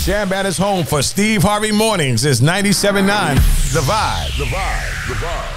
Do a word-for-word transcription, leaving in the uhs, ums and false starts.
Sham Banner's home for Steve Harvey Mornings is ninety-seven point nine The Vibe. The Vibe. The Vibe.